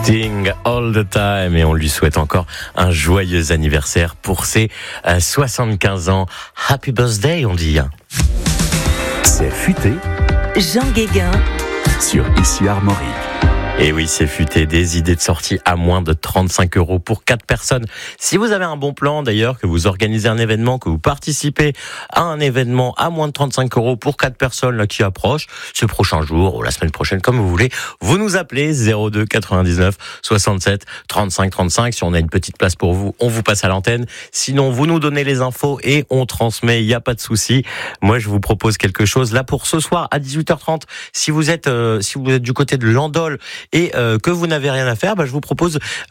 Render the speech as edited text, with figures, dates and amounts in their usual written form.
Sting all the time, et on lui souhaite encore un joyeux anniversaire pour ses 75 ans. Happy birthday, on dit. C'est futé. Jean Guéguin Sur Ici Armorique. Et oui, c'est futé, des idées de sortie à moins de 35 € pour 4 personnes. Si vous avez un bon plan, d'ailleurs, que vous organisez un événement, que vous participez à un événement à moins de 35 € pour 4 personnes là, qui approchent, ce prochain jour ou la semaine prochaine, comme vous voulez, vous nous appelez 02 99 67 35 35. Si on a une petite place pour vous, on vous passe à l'antenne. Sinon, vous nous donnez les infos et on transmet, il n'y a pas de souci. Moi, je vous propose quelque chose là pour ce soir à 18h30. Si vous êtes du côté de Landol et que vous n'avez rien à faire, je vous propose